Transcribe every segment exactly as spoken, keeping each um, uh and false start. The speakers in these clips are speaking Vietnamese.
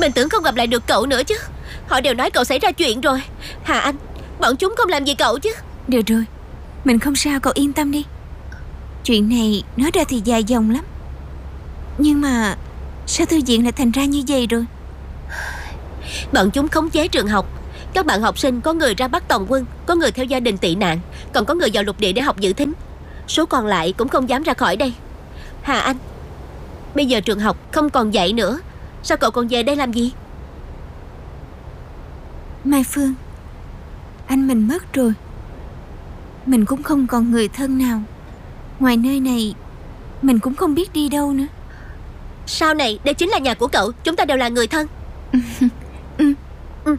Mình tưởng không gặp lại được cậu nữa chứ. Họ đều nói cậu xảy ra chuyện rồi. Hà Anh, bọn chúng không làm gì cậu chứ? Được rồi, mình không sao, cậu yên tâm đi. Chuyện này nói ra thì dài dòng lắm. Nhưng mà sao thư viện lại thành ra như vậy rồi? Bọn chúng khống chế trường học. Các bạn học sinh có người ra bắt tòng quân, có người theo gia đình tị nạn, còn có người vào lục địa để học dự thính. Số còn lại cũng không dám ra khỏi đây. Hà Anh, bây giờ trường học không còn dạy nữa, sao cậu còn về đây làm gì? Mai Phương, anh mình mất rồi. Mình cũng không còn người thân nào. Ngoài nơi này, mình cũng không biết đi đâu nữa. Sau này đây chính là nhà của cậu. Chúng ta đều là người thân. Ừ. Ừ.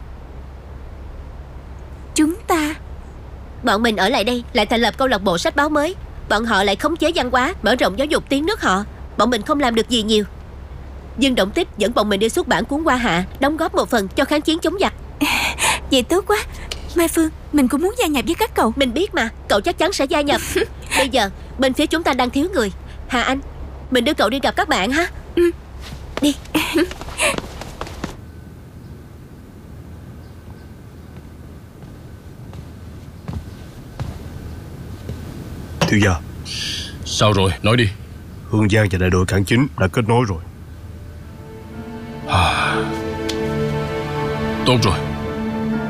Chúng ta. Bọn mình ở lại đây lại thành lập câu lạc bộ sách báo mới. Bọn họ lại khống chế văn hóa, mở rộng giáo dục tiếng nước họ. Bọn mình không làm được gì nhiều. Dương Động Tích dẫn bọn mình đi xuất bản cuốn Hoa Hạ, đóng góp một phần cho kháng chiến chống giặc. Vậy tốt quá. Mai Phương, mình cũng muốn gia nhập với các cậu. Mình biết mà, cậu chắc chắn sẽ gia nhập. Bây giờ bên phía chúng ta đang thiếu người. Hà Anh, mình đưa cậu đi gặp các bạn ha. Ừ. Đi. Thiếu gia. Sao rồi, nói đi. Hương Giang và đại đội cảng chính đã kết nối rồi. Tốt rồi.